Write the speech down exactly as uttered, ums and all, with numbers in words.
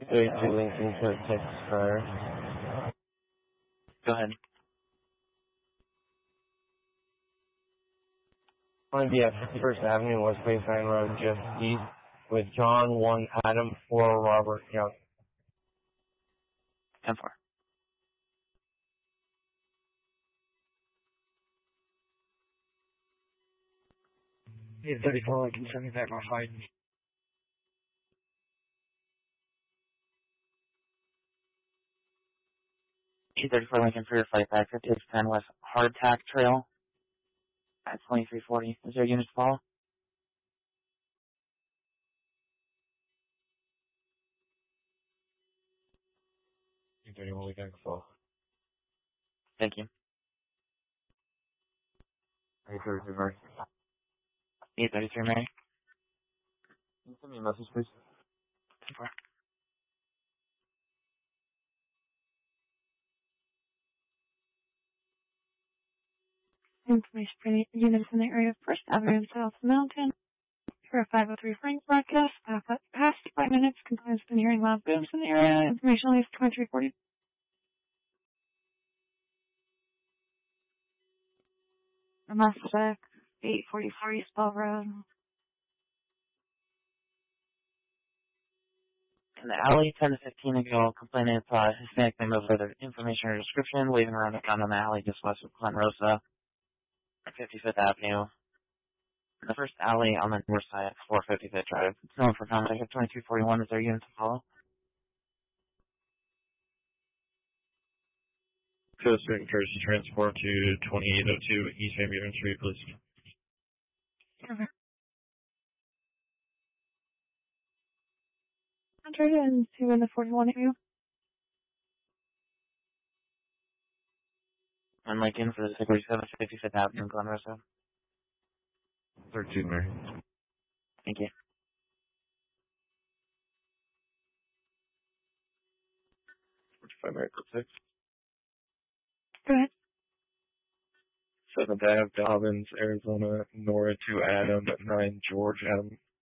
thirty-two Lincoln to Texas Prior. Go ahead. Going to be at fifty-first Avenue, West Baseline Road, just east, with John one Adam four Robert Young. ten four. Yeah, thirty-four Lincoln, send me back my fight. eight thirty-four Lincoln for your flight back, fifty-six ten West Hardtack Trail at twenty-three forty. Is there units to follow? eight thirty-one Lincoln, full. Thank you. eight thirty-three Mary. eight thirty-three Mary. Can you send me a message, please? ten four. Information for the units in the area of First Avenue and South Mountain. For a five oh three Frank broadcast, past five minutes, compliance with hearing loud booms in the area. Information at least twenty-three forty. Mass Spec, eight forty-four East Bell Road. In the alley, ten to fifteen ago, complainant uh, Hispanic may move further information or description, waving around a gun in the alley just west of Glen Rosa at fifty-fifth Avenue. In the first alley on the north side at four fifty-fifth Drive. It's known for contact at twenty-two forty-one. Is there a unit to follow? Coast Guard Courtesy Transport to twenty-eight oh two East Van Buren Street, please. Okay. one hundred two in the forty-one area. And Lincoln for the forty-seven fifty-fifth Avenue in Glen Rosa. thirteen Mary. Thank you. forty-five Mary, six. Go ahead. seventh Ave, Dobbins, Arizona, Nora to Adam, nine George, Adam,